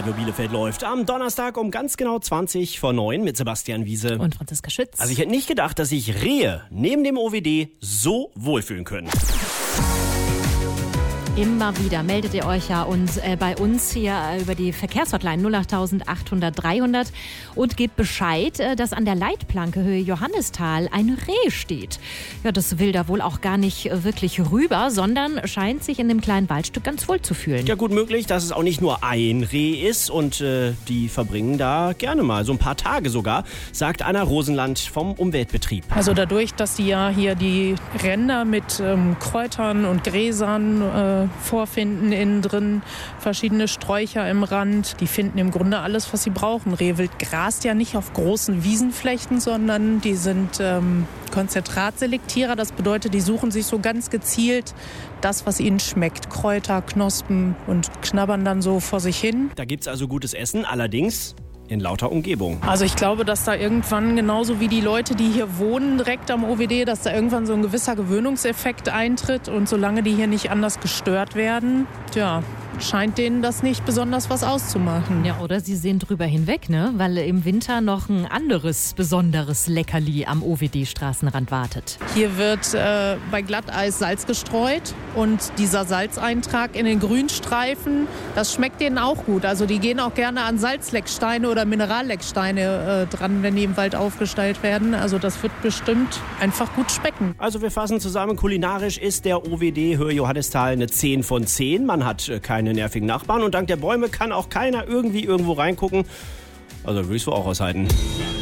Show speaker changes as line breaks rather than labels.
Radio Bielefeld läuft am Donnerstag um ganz genau 20 vor 9 mit Sebastian Wiese.
Und Franziska Schütz.
Also ich hätte nicht gedacht, dass sich Rehe neben dem OWD so wohlfühlen können.
Immer wieder meldet ihr euch ja bei uns hier über die Verkehrshotline 08800 300 und gebt Bescheid, dass an der Leitplanke Höhe Johannisthal ein Reh steht. Ja, das will da wohl auch gar nicht wirklich rüber, sondern scheint sich in dem kleinen Waldstück ganz wohl zu fühlen.
Ja, gut möglich, dass es auch nicht nur ein Reh ist und die verbringen da gerne mal, so ein paar Tage sogar, sagt Anna Rosenland vom Umweltbetrieb.
Also dadurch, dass die ja hier die Ränder mit Kräutern und Gräsern vorfinden, innen drin verschiedene Sträucher im Rand. Die finden im Grunde alles, was sie brauchen. Rehwild grast ja nicht auf großen Wiesenflächen, sondern die sind Konzentratselektierer. Das bedeutet, die suchen sich so ganz gezielt das, was ihnen schmeckt. Kräuter, Knospen und knabbern dann so vor sich hin.
Da gibt's also gutes Essen, allerdings in lauter Umgebung.
Also ich glaube, dass da irgendwann, genauso wie die Leute, die hier wohnen, direkt am OWD, dass da irgendwann so ein gewisser Gewöhnungseffekt eintritt. Und solange die hier nicht anders gestört werden, scheint denen das nicht besonders was auszumachen.
Ja, oder sie sehen drüber hinweg, ne? Weil im Winter noch ein anderes besonderes Leckerli am OWD-Straßenrand wartet.
Hier wird bei Glatteis Salz gestreut und dieser Salzeintrag in den Grünstreifen, das schmeckt denen auch gut. Also die gehen auch gerne an Salzlecksteine oder Minerallecksteine dran, wenn die im Wald aufgestellt werden. Also das wird bestimmt einfach gut schmecken.
Also wir fassen zusammen, kulinarisch ist der OWD Höhe Johannisthal eine 10 von 10. Man hat keine nervigen Nachbarn und dank der Bäume kann auch keiner irgendwie irgendwo reingucken. Also würde ich es wohl auch aushalten.